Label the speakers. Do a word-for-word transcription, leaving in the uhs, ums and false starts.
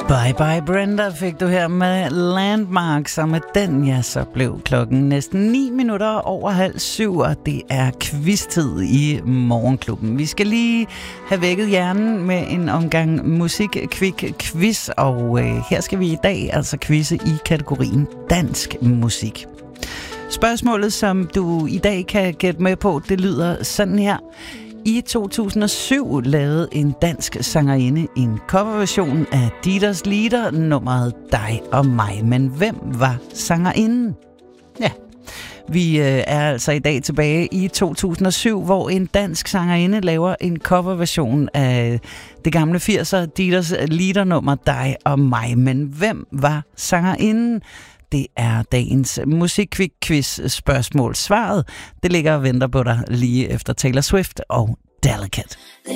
Speaker 1: Bye Bye Brenda fik du her med Landmarks, og med den, ja, så blev klokken næsten ni minutter over halv syv, og det er quiz-tid i Morgenklubben. Vi skal lige have vækket hjernen med en omgang musik-quick-quiz, og øh, her skal vi i dag altså quizze i kategorien dansk musik. Spørgsmålet, som du i dag kan gætte med på, det lyder sådan her. I to tusind og syv lavede en dansk sangerinde en coverversion af Dieters Lieder, nummeret Dig og mig. Men hvem var sangerinden? Ja, vi øh, er altså i dag tilbage i to tusind og syv, hvor en dansk sangerinde laver en coverversion af det gamle firser Dieters Lieder, nummer Dig og mig. Men hvem var sangerinden? Det er dagens musik-quiz-spørgsmål. Svaret, det ligger og venter på dig lige efter Taylor Swift og Delicate.